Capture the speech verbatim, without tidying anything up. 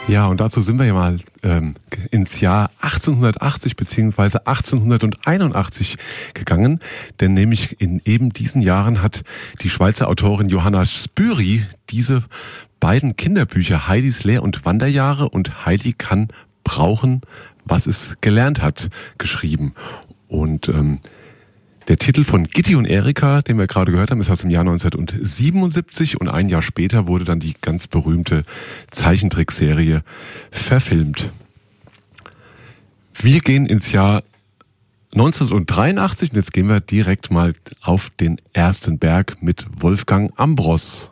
Ja, und dazu sind wir ja mal ähm, ins Jahr achtzehnhundertachtzig beziehungsweise achtzehnhunderteinundachtzig gegangen, denn nämlich in eben diesen Jahren hat die Schweizer Autorin Johanna Spyri diese beiden Kinderbücher Heidis Lehr- und Wanderjahre und Heidi kann brauchen, was es gelernt hat, geschrieben. Und ähm, der Titel von Gitti und Erika, den wir gerade gehört haben, ist aus dem Jahr neunzehnhundertsiebenundsiebzig und ein Jahr später wurde dann die ganz berühmte Zeichentrickserie verfilmt. Wir gehen ins Jahr neunzehnhundertdreiundachtzig und jetzt gehen wir direkt mal auf den ersten Berg mit Wolfgang Ambros.